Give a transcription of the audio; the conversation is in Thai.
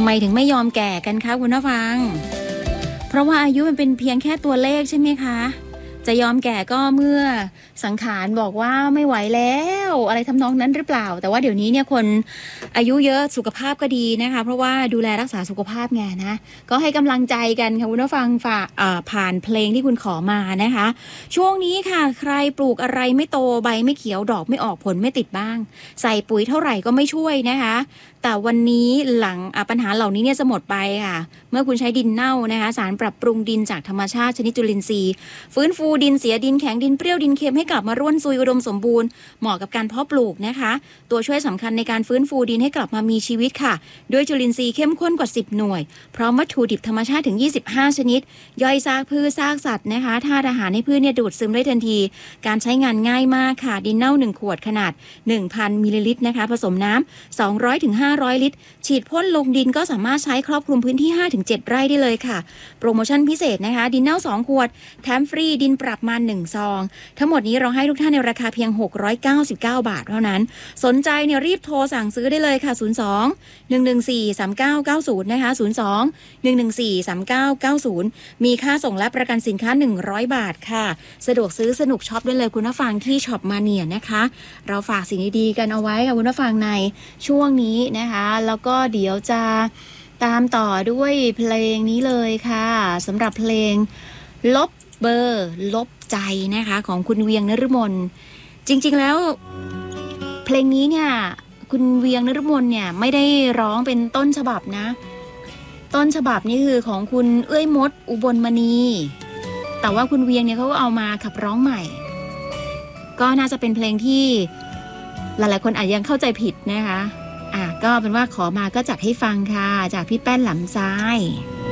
ไมถึงไม่ยอมแก่กันคะคุณผู้ฟังเพราะว่าอายุมันเป็นเพียงแค่ตัวเลขใช่ไหมคะจะยอมแก่ก็เมื่อสังขารบอกว่าไม่ไหวแล้วอะไรทำนองนั้นหรือเปล่าแต่ว่าเดี๋ยวนี้เนี่ยคนอายุเยอะสุขภาพก็ดีนะคะเพราะว่าดูแลรักษาสุขภาพไงนะก็ให้กำลังใจกันค่ะคุณผู้ฟังผ่านเพลงที่คุณขอมานะคะช่วงนี้ค่ะใครปลูกอะไรไม่โตใบไม่เขียวดอกไม่ออกผลไม่ติดบ้างใส่ปุ๋ยเท่าไหร่ก็ไม่ช่วยนะคะแต่วันนี้หลังปัญหาเหล่านี้เนี่ยจะหมดไปค่ะเมื่อคุณใช้ดินเน่านะคะสารปรับปรุงดินจากธรรมชาติชนิดจุลินทรีย์ฟื้นฟูดินเสียดินแข็งดินเปรี้ยวดินเค็มให้กลับมาร่วนซุยอุดมสมบูรณ์เหมาะกับการเพาะปลูกนะคะตัวช่วยสำคัญในการฟื้นฟูดินให้กลับมามีชีวิตค่ะด้วยจุลินทรีย์เข้มข้นกว่า10หน่วยพร้อมวัตถุดิบธรรมชาติถึง25ชนิดย่อยซากพืชซากสัตว์นะคะธาตุอาหารให้พืชเนี่ยดูดซึมได้ทันทีการใช้งานง่ายมากค่ะดินเน่า1ขวดขนาด 1,000 มิลลิลิตรนะคะผสมน้ำ200ถึง500ลิตรฉีดพ่นลงดินก็สามารถใช้ครอบคลุมพื้นที่ 5-7 ไร่ได้เลยค่ะโปรโมชั่นพิเศษนะคะดินเน่า2ขวดแถมฟรีดินปรับมา1ซองทั้งหมดนี้เราให้ทุกท่านในราคาเพียง699 บาทเท่านั้นสนใจเนี่ยรีบโทรสั่งซื้อได้เลยค่ะ02-114-3990นะคะ02-114-3990มีค่าส่งและประกันสินค้า100บาทค่ะสะดวกซื้อสนุกช็อปได้เลยคุณผู้ฟังที่ช็อปมาเนียนะคะเราฝากสิ่งดีๆกันเอาไว้ค่ะคุณผู้ฟังในช่วงนี้นะคะแล้วก็เดี๋ยวจะตามต่อด้วยเพลงนี้เลยค่ะสำหรับเพลงลบเบอร์ลบใจนะคะของคุณเวียงนฤมลจริงๆแล้วเพลงนี้เนี่ยคุณเวียงนฤมลเนี่ยไม่ได้ร้องเป็นต้นฉบับนะต้นฉบับนี่คือของคุณเอ้ยมดอุบลมณีแต่ว่าคุณเวียงเนี่ยเขาก็เอามาขับร้องใหม่ก็น่าจะเป็นเพลงที่หลายๆคนอาจยังเข้าใจผิดนะคะก็เป็นว่าขอมาก็จัดให้ฟังค่ะจากพี่แป้นหลำซ้าย